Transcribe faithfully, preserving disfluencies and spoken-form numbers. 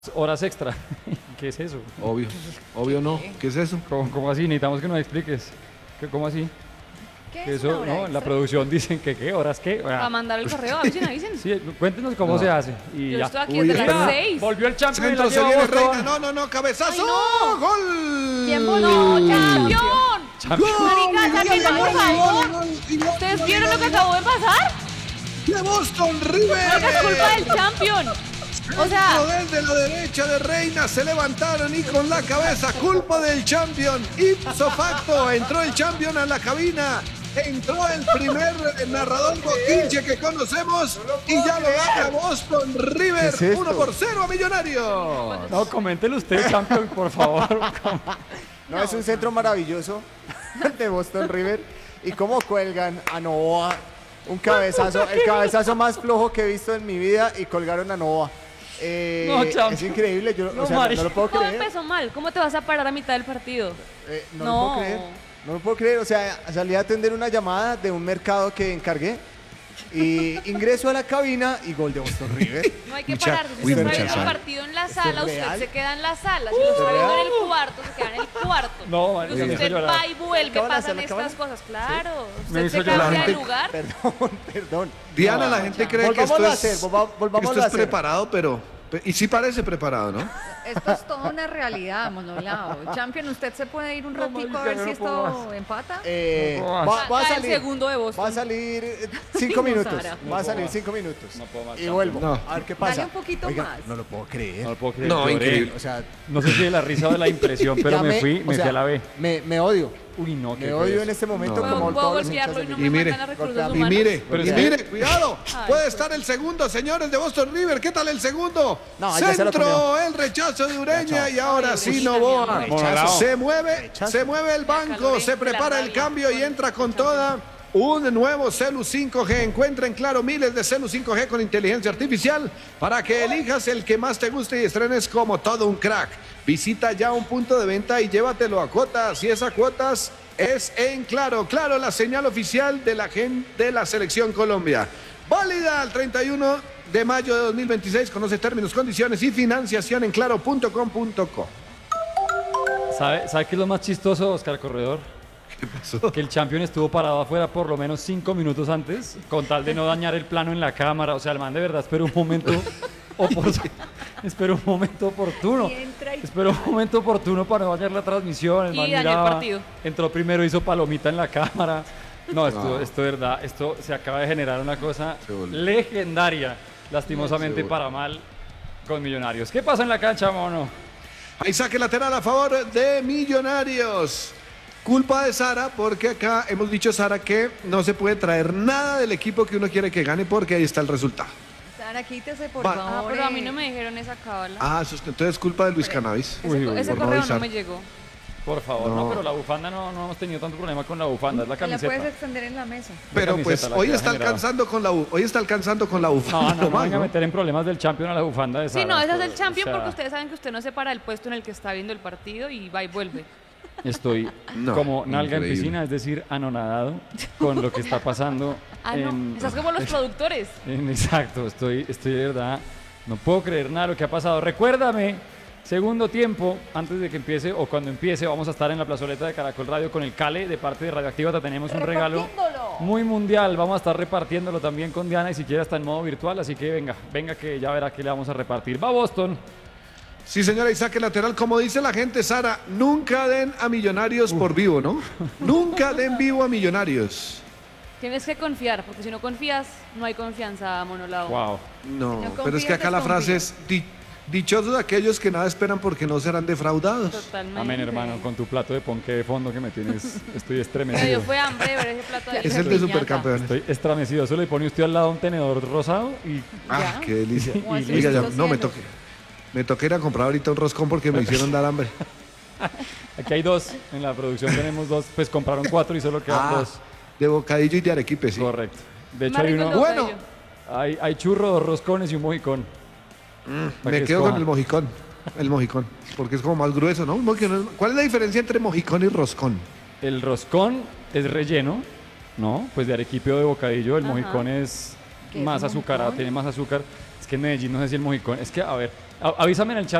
Horas extra. ¿Qué es eso? Obvio, obvio no. ¿Qué es eso? ¿Cómo, cómo así? Necesitamos que nos expliques. ¿Qué, ¿Cómo así? ¿Qué Que es eso, una hora no, en la extra? producción dicen que qué, horas qué. Para mandar el correo, avisen, avisen. Sí, cuéntenos cómo No. se hace. Y Yo ya. estoy aquí Uy, desde espera. las seis. Volvió el champion y la Centro se lleva viene Boston. Reina. No, no, no, cabezazo. ¡Ay, no! ¡Gol! ¿Quién ¡No, voló? campeón! Champion. Marica, Champion, por favor. ¿Ustedes ¿Ustedes vieron lo que acabó de pasar? de Boston River? Porque es culpa del Champion. O sea, Desde la derecha de Reina se levantaron y con la cabeza, culpa del champion. Ipso facto, entró el champion a la cabina. Entró el primer narrador boquinche que conocemos y ya lo gana Boston River. ¿Qué es esto? uno por cero a Millonarios. No, coméntelo usted, champion, por favor. No, es un centro maravilloso de Boston River. Y cómo cuelgan a Novoa. Un cabezazo, el cabezazo más flojo que he visto en mi vida y colgaron a Novoa. Eh, No, champion. es increíble, yo No, o sea, no, Mari. no lo puedo ¿cómo creer. empezó mal? ¿Cómo te vas a parar a mitad del partido? Eh, no, No. lo puedo creer. No lo puedo creer. O sea, salí a atender una llamada de un mercado que encargué. Y ingreso a la cabina y gol de Boston River. No hay que Mucha- pararse. Si uy, usted está mucha viendo el sal. partido en la ¿Esto sala, es usted real? se queda en la sala. Si lo está ¿Es viendo en real? el cuarto, se queda en el cuarto. No, María, Si me hizo usted llorar. va y vuelve, ¿Acaban de pasan hacer- estas acaban? cosas. Claro. Me Usted hizo se llorar. cambia de Gente- lugar. Perdón, perdón. Diana, No, la no, gente ya. cree que esto Volvámoslo a es, hacer, volva- que volvámoslo esto a es hacer. preparado, pero... Y sí parece preparado, ¿no? Esto es toda una realidad, monolao. Champion, ¿usted se puede ir un No, ratico a marica, ver yo si no puedo esto más. empata? Eh, No puedo va, más. va a Acá el salir. segundo de Boston. Va a salir eh, cinco No, minutos. Sara. Va a No salir puedo cinco minutos. No puedo más, Y champion. vuelvo. No. A ver qué pasa. Dale un poquito Oiga, más. no lo puedo creer. No lo puedo creer. No, lloré. increíble. O sea, No sé si de la risa o de la impresión, pero ya me fui, o me sea, fui a la B. Me, me odio. Uy, no, qué Me feo odio eso. en este momento No. Puedo, como puedo todos los hinchas golpearlo y de no mi- me Y mire, mandan a recursos golpeame. Y humanos. mire, Pero y es- mire, cuidado. Ay, Puede pues. estar el segundo, señores de Boston River. ¿Qué tal el segundo? No, ya se lo Centro, comió. el rechazo de Ureña Chao. y ahora Ay, sí uy, Novoa. rechazo. Se mueve, Rechazo. se mueve el banco, acaloré se de la prepara el rabia cambio y con entra con el toda. Un nuevo Celu cinco G. Encuentra en Claro miles de Celu cinco G con inteligencia artificial para que elijas el que más te guste y estrenes como todo un crack. Visita ya un punto de venta y llévatelo a cuotas. Y esas cuotas es en Claro. Claro, la señal oficial de la gen de la Selección Colombia. Válida al treinta y uno de mayo de dos mil veintiséis. Conoce términos, condiciones y financiación en claro punto com punto co. ¿Sabe, ¿Sabe qué es lo más chistoso, Oscar Corredor? ¿Qué pasó? Que el champion estuvo parado afuera por lo menos cinco minutos antes, con tal de no dañar el plano en la cámara. O sea, el man de verdad esperó un momento oportuno. Esperó un momento oportuno. Y entra y- Esperó un momento oportuno para no dañar la transmisión. El Y man dañó el miraba, partido. entró primero, hizo palomita en la cámara. No, esto, No. esto de verdad, esto se acaba de generar una cosa Se volvió. legendaria, lastimosamente Se volvió. para mal con Millonarios. ¿Qué pasa en la cancha, mono? Hay saque lateral a favor de Millonarios. Culpa de Sara, porque acá hemos dicho, Sara, que no se puede traer nada del equipo que uno quiere que gane porque ahí está el resultado. Sara, quítese, por Va. Ah, favor. pero a eh. mí no me dijeron esa cábala. Ah, eso es- entonces es culpa de Luis Cannabis. Ese, Uy, co- uy, ese por no correo no avisar. me llegó. Por favor, no, No. pero la bufanda no, no hemos tenido tanto problema con la bufanda, es la Te la camiseta. puedes extender en la mesa. Pero camiseta pues la hoy que ha está generado. alcanzando con la U, hoy está alcanzando con la UFA. No, no, no Nomás, venga a meter en problemas del champion a la bufanda de Sí, Sara. no, ese es el Esto, champion o sea, porque ustedes saben que usted no se para el puesto en el que está viendo el partido y va y vuelve. Estoy No, como nalga en increíble. piscina, es decir, anonadado con lo que está pasando. Ah, no, en- estás como los productores. en- exacto, estoy, estoy de verdad, no puedo creer nada de lo que ha pasado. Recuérdame, segundo tiempo, antes de que empiece o cuando empiece, vamos a estar en la plazoleta de Caracol Radio con el Cale de parte de Radioactiva. Te tenemos un regalo Repartiéndolo. muy mundial. Vamos a estar repartiéndolo también con Diana y si quiere está en modo virtual. Así que venga, venga que ya verá que le vamos a repartir. Va Boston. Sí, señora, y saque lateral, como dice la gente, Sara, nunca den a Millonarios por vivo, ¿no? Nunca den vivo a Millonarios. Tienes que confiar, porque si no confías, no hay confianza, monolado. Wow. No, No pero es que confías, acá la frase desconfías. es di- dichosos aquellos que nada esperan porque no serán defraudados. Totalmente. Amén, hermano, con tu plato de ponqué de fondo que me tienes, estoy Me estremecido. dio fue hambre ver ese plato de Es el de piñata. supercampeones. Estoy estremecido. Solo le pone usted al lado un tenedor rosado y Ah, ¿Ya? qué delicia. Como así, Oiga, ya, los no, me cielos. toqué. Me toqué ir a comprar ahorita un roscón porque me hicieron dar hambre. aquí hay dos. En la producción tenemos dos. Pues compraron cuatro y solo quedan Ah, dos. de bocadillo y de arequipe, sí. Correcto. De hecho Más hay rico el uno. Bueno. bocadillo. Hay, hay churro, dos roscones y un mojicón. Para Me que quedo escoja. con el mojicón. El mojicón. Porque es como más grueso, ¿no? Un mojicón es- ¿Cuál es la diferencia entre mojicón y roscón? El roscón es relleno, ¿no? Pues de arequipe o de bocadillo. El Ajá. mojicón es ¿Qué es más un azucarado, mojicón? tiene más azúcar. Es que en Medellín no sé si el mojicón. Es que, a ver, A- avísame en el chat